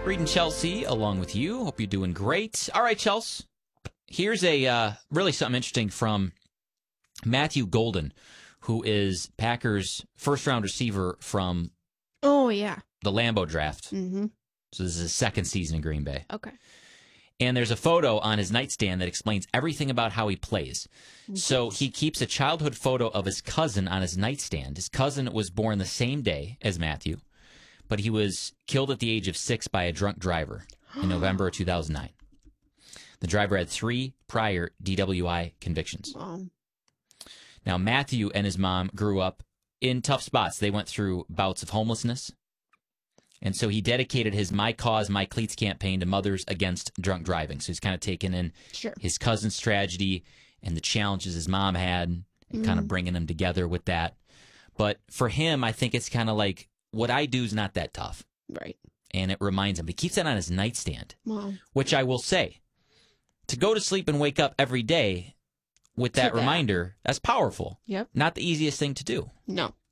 Reading Chelsea along with you. Hope you're doing great. All right, Chelsea. Here's a really something interesting from Matthew Golden, who is Packers' first-round receiver from the Lambeau draft. Mm-hmm. So this is his second season in Green Bay. Okay. And there's a photo on his nightstand that explains everything about how he plays. Okay. So he keeps a childhood photo of his cousin on his nightstand. His cousin was born the same day as Matthew, but he was killed at the age of 6 by a drunk driver in November of 2009. The driver had 3 prior DWI convictions. Wow. Now, Matthew and his mom grew up in tough spots. They went through bouts of homelessness. And so he dedicated his My Cause, My Cleats campaign to mothers against drunk driving. So he's kind of taken in his cousin's tragedy and the challenges his mom had and kind of bringing them together with that. But for him, I think it's kind of like, what I do is not that tough. Right. And it reminds him. He keeps that on his nightstand, Wow. which I will say, to go to sleep and wake up every day with that reminder, that's powerful. Yep. Not the easiest thing to do. No.